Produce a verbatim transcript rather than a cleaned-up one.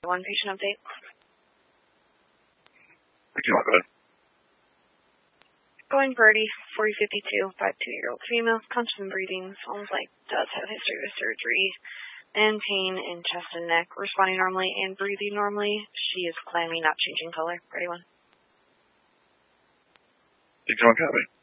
One patient update. Okay, go ahead. Going Birdie, forty fifty-two, five two-year-old female, conscious and breathing, sounds like does have history of surgery and pain in chest and neck, responding normally and breathing normally. She is clammy, not changing color. Ready one. Take one, copy.